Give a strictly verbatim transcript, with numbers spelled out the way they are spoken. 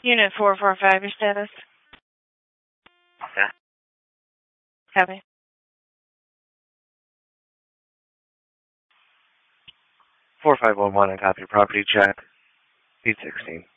Unit four four five, your status? Yeah. Copy. four five one one, I copy. Property check. P sixteen.